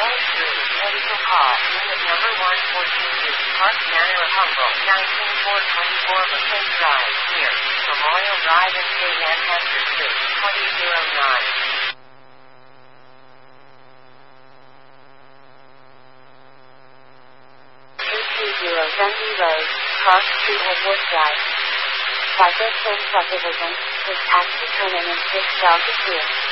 College Street, Medical Call, Unit Number 114 Park Manor of Humboldt, 19424 McCain Drive, near Memorial Drive and St. Lancaster Street, 2009. 220 Dundee Road, Cross Street, Edward Drive. Cypress Hills Subdivision, with taxi turning in 6 Delta 2.